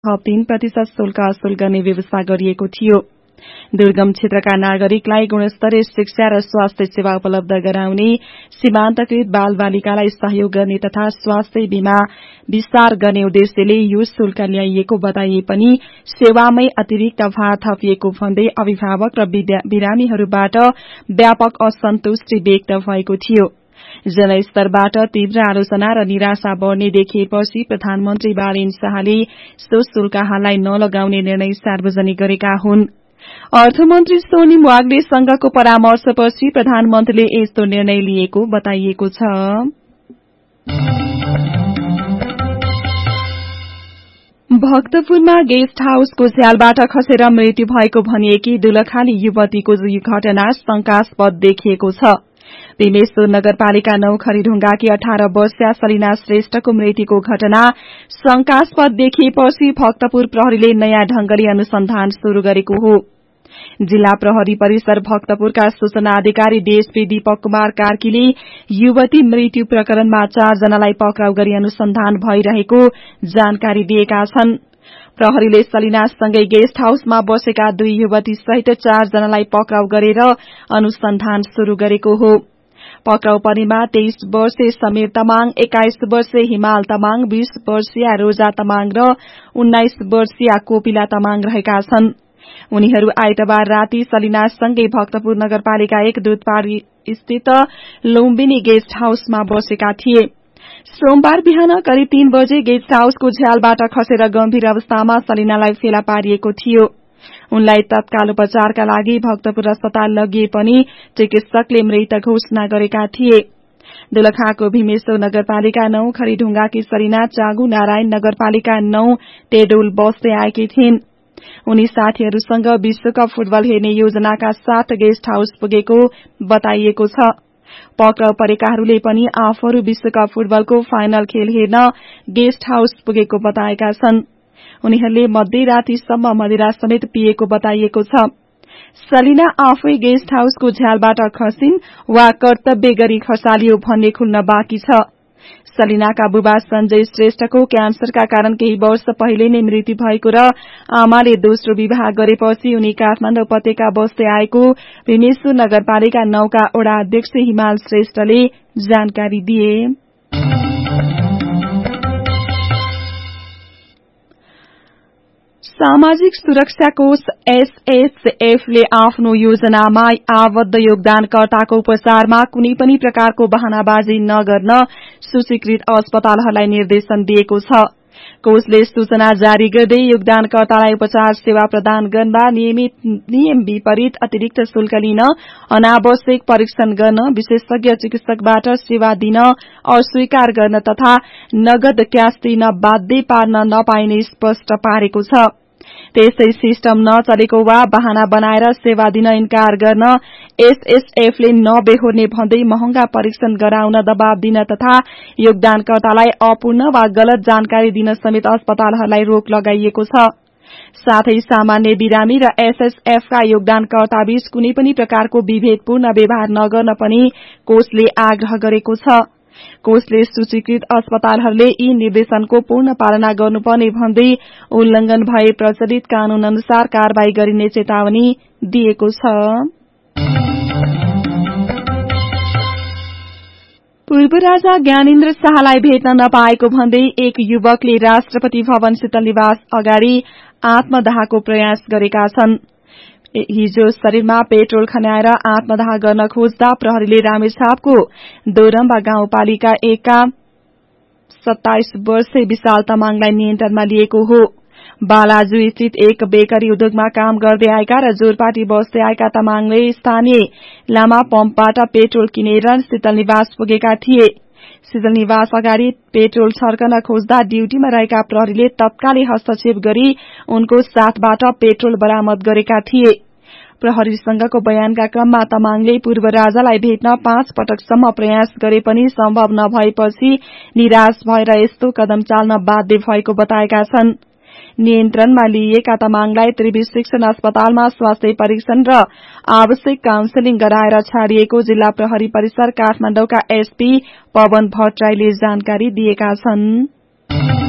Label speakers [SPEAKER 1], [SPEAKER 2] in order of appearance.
[SPEAKER 1] 3% शुल्क असुल गर्ने व्यवस्था गरिएको थियो। दुर्गम क्षेत्रका नागरिकलाई गुणस्तरीय शिक्षा र स्वास्थ्य सेवा उपलब्ध गराउने, सीमान्तकृत बालबालिकालाई सहयोग गर्ने तथा स्वास्थ्य बीमा विस्तार गर्ने उद्देश्यले यो शुल्क ल्याइएको बताइए पनि सेवामै अतिरिक्त भार थपिएको भन्दै अभिभावक र बिरामीहरूबाट व्यापक असन्तुष्टि व्यक्त भएको थियो। जनस्तरबाट तीव्र आलोचना र निराशा बढ़ने देखिएपछि प्रधानमन्त्री बालेन शाहले सो शुल्क हाललाई नलगाउने निर्णय सार्वजनिक गरेका हुन्। अर्थमन्त्री सोनिम वाग्ले संघको परामर्शपछि प्रधानमन्त्रीले यस्तो निर्णय लिएको बताइएको छ। भक्तपुरमा गेस्ट हाउसको झ्यालबाट खसेर मृत्यु भएको भनिएकी दुलखाली युवतीको घटना शंकास्पद देखिएको छ। भीमेश्वर नगरपालिका 9 खरीढुंगाकी 18 वर्षीय सलिना श्रेष्ठको मृत्युको घटना शंकास्पद देखिएपछि भक्तपुर प्रहरीले नयाँ ढंगले अनुसन्धान शुरू गरेको हो। जिल्ला प्रहरी परिसर भक्तपुरका सूचना अधिकारी डीएसपी दीपक कुमार कार्कीले युवती मृत्यु प्रकरणमा 4 जनालाई पक्राउ गरी अनुसन्धान भइरहेको जानकारी दिएका छन्। प्रहरीले सलिनासँगै गेस्ट हाउसमा बसेका 2 युवती सहित 4 जनालाई पक्राउ गरेर अनुसन्धान शुरू गरेको हो। पक्राउ पर्नेमा 23 वर्षीय समीर तमाङ, 21 वर्षीय हिमाल तमाङ, 20 वर्षीय रोजा तमाङ र 19 वर्षीय कोपिला तमाङ रहेका छन्। उनीहरू आइतबार राति सलिनासँगै भक्तपुर नगरपालिका 1 दूधपाडी स्थित लुम्बिनी गेस्ट हाउसमा बसेका थिए। सोमबार बिहान करिब 3 बजे गेस्ट हाउसको झ्यालबाट खसेर गम्भीर अवस्थामा सलिनालाई फेला पारिएको थियो। उनलाई तत्काल उपचारका लागि भक्तपुर अस्पताल लगिए पनि चिकित्सकले मृत घोषणा गरेका थिए। दोलखाको भीमेश्वर नगरपालिका 9 खरीढुंगाकी सलिना चागु नारायण नगरपालिका 9 टेडोल बस्दै आएकी थिइन्। उनी साथीहरूसँग विश्वकप फुटबल हेर्ने योजनाका साथ गेस्ट हाउस पुगेको बताइएको छ। पक्राउ परेकाहरूले पनि आफूहरू विश्वकप फुटबलको फाइनल खेल हेर्न गेस्ट हाउस पुगेको बताएका छन्। उनीहरूले मध्यरातीसम्म मदिरा समेत पिएको बताइएको छ। सलिना आफै गेस्ट हाउसको झ्यालबाट खसिन् वा कर्तव्य गरी खसालियो भन्ने खुल्न बाँकी छ। सलिनाका बुबा संजय श्रेष्ठको क्यान्सरका कारण केही वर्ष पहिले नै मृत्यु भएको र आमाले दोस्रो विवाह गरेपछि उनी काठमाडौँ उपत्यका बस्दै आएको भीमेश्वर नगरपालिका 9 का वडा अध्यक्ष हिमाल श्रेष्ठले जानकारी दिए। सामाजिक सुरक्षा कोष एसएसएफले आफ्नो योजनामा आबद्ध योगदानकर्ताको उपचारमा कुनै पनि प्रकारको बहानाबाजी नगर्न सूचीकृत अस्पतालहरूलाई निर्देशन दिएको छ। कोषले सूचना जारी गर्दै योगदानकर्तालाई उपचार सेवा प्रदान गर्दा नियम विपरीत अतिरिक्त शुल्क लिन, अनावश्यक परीक्षण गर्न, विशेषज्ञ चिकित्सकबाट सेवा दिन अस्वीकार गर्न तथा नगद क्याश दिन बाध्य पार्न नपाइने स्पष्ट पारेको छ। त्यसै सिस्टम नचलेको वा बहाना बनाएर सेवा दिन इन्कार गर्न एसएसएफले नबेहोर्ने भन्दै महँगा परीक्षण गराउन दबाव दिन तथा योगदानकर्तालाई अपूर्ण वा गलत जानकारी दिन समेत अस्पतालहरूलाई रोक लगाइएको छ। साथै सामान्य बिरामी र एसएसएफका योगदानकर्ताबीच कुनै पनि प्रकारको विभेदपूर्ण व्यवहार नगर्न पनि कोषले आग्रह गरेको छ। कोषले सूचीकृत अस्पतालहरूले यी निर्देशनको पूर्ण पालना गर्नुपर्ने भन्दै उल्लंघन भए प्रचलित कानून अनुसार कारवाही गरिने चेतावनी दिएको छ। पूर्व राजा ज्ञानेन्द्र शाहलाई भेट्न नपाएको भन्दै एक युवकले राष्ट्रपति भवन शीतल निवास अगाडि आत्मदाहको प्रयास गरेका छन्। हिजो शरीरमा पेट्रोल खन्याएर आत्मदाह गर्न खोज्दा प्रहरीले रामेछापको दोरम्बा गाउँपालिका 1 का 27 वर्षीय विशाल तमाङलाई नियन्त्रणमा लिएको हो। बालाजु स्थित एक बेकरी उद्योगमा काम गर्दै आएका र जोरपाटी बस्दै आएका तमाङले स्थानीय लामा पम्पबाट पेट्रोल किनेर शीतल निवास पुगेका थिए। शीतल निवास अगाडि पेट्रोल छर्कन खोज्दा ड्यूटीमा रहेका प्रहरीले तत्कालै हस्तक्षेप गरी उनको साथबाट पेट्रोल बरामद गरेका थिए। प्रहरीसँगको बयानका क्रममा तमाङले पूर्व राजालाई भेट्न 5 पटकसम्म प्रयास गरे पनि सम्भव नभएपछि निराश भएर यस्तो कदम चाल्न बाध्य भएको बताएका छन्। नियन्त्रणमा लिइएका तमाङलाई त्रिवी शिक्षण अस्पतालमा स्वास्थ्य परीक्षण र आवश्यक काउन्सेलिङ गराएर छाडिएको जिल्ला प्रहरी परिसर काठमाडौँका एसपी पवन भट्टराईले जानकारी दिएका छन्।